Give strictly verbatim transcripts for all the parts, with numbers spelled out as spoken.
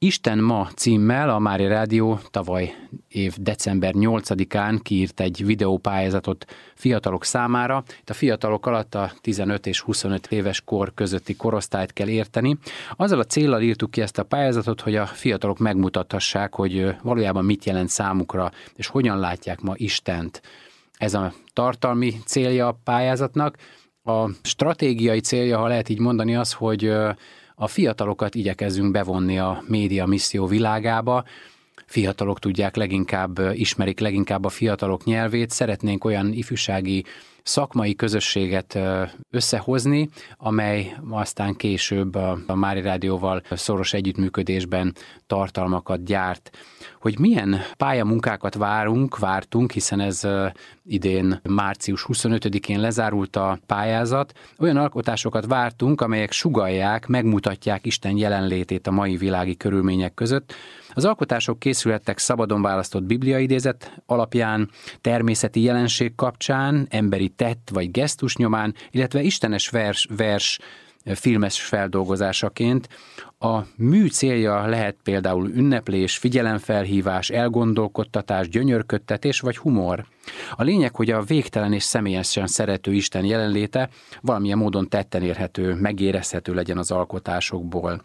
Isten ma címmel a Mária Rádió tavaly év december nyolcadikán kiírt egy videópályázatot fiatalok számára. Itt a fiatalok alatt a tizenöt és huszonöt éves kor közötti korosztályt kell érteni. Azzal a céllal írtuk ki ezt a pályázatot, hogy a fiatalok megmutathassák, hogy valójában mit jelent számukra, és hogyan látják ma Istent. Ez a tartalmi célja a pályázatnak. A stratégiai célja, ha lehet így mondani, az, hogy a fiatalokat igyekezzünk bevonni a média misszió világába. Fiatalok tudják leginkább, ismerik leginkább a fiatalok nyelvét. Szeretnénk olyan ifjúsági szakmai közösséget összehozni, amely aztán később a Mária Rádióval szoros együttműködésben tartalmakat gyárt. Hogy milyen pályamunkákat várunk, vártunk, hiszen ez idén március huszonötödikén lezárult a pályázat, olyan alkotásokat vártunk, amelyek sugallják, megmutatják Isten jelenlétét a mai világi körülmények között. Az alkotások készülhettek szabadon választott bibliaidézet alapján, természeti jelenség kapcsán, emberi tett vagy gesztus nyomán, illetve istenes vers, vers filmes feldolgozásaként. A mű célja lehet például ünneplés, figyelemfelhívás, elgondolkodtatás, gyönyörködtetés vagy humor. A lényeg, hogy a végtelen és személyesen szerető Isten jelenléte valamilyen módon tetten érhető, megérezhető legyen az alkotásokból.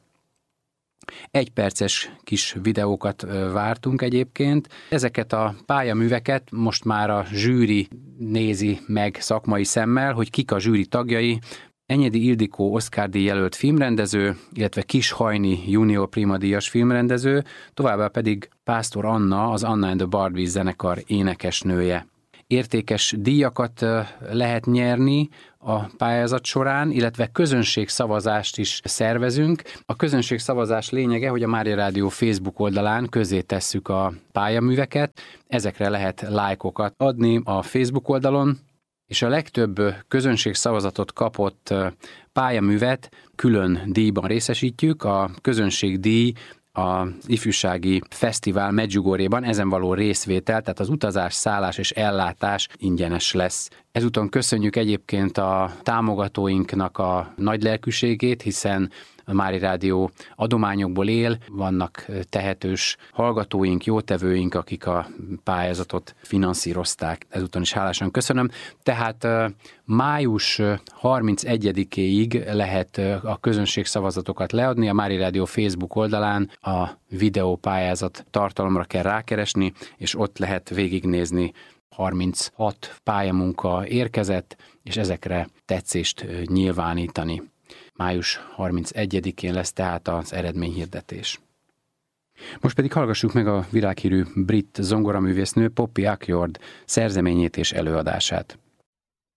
Egy perces kis videókat vártunk egyébként. Ezeket a pályaműveket most már a zsűri nézi meg szakmai szemmel, hogy kik a zsűri tagjai. Enyedi Ildikó Oscar-díj jelölt filmrendező, illetve Kis Hajni junior Prima díjas filmrendező, továbbá pedig Pásztor Anna, az Anna and the Barbies zenekar énekesnője. Értékes díjakat lehet nyerni a pályázat során, illetve közönségszavazást is szervezünk. A közönségszavazás lényege, hogy a Mária Rádió Facebook oldalán közzé tesszük a pályaműveket, ezekre lehet lájkokat adni a Facebook oldalon, és a legtöbb közönségszavazatot kapott pályaművet külön díjban részesítjük. A közönségdíj az ifjúsági fesztivál Medjugorjéban ezen való részvétel, tehát az utazás, szállás és ellátás ingyenes lesz. Ezúton köszönjük egyébként a támogatóinknak a nagy lelkűségét, hiszen a Mária Rádió adományokból él, vannak tehetős hallgatóink, jótevőink, akik a pályázatot finanszírozták. Ezúton is hálásan köszönöm. Tehát május harmincegyedikéig lehet a közönségszavazatokat leadni. A Mária Rádió Facebook oldalán a videópályázat tartalomra kell rákeresni, és ott lehet végignézni. harminchat pályamunka érkezett, és ezekre tetszést nyilvánítani. május harmincegyedikén lesz tehát az eredményhirdetés. Most pedig hallgassuk meg a világhírű brit zongoraművésznő Poppy Ackford szerzeményét és előadását.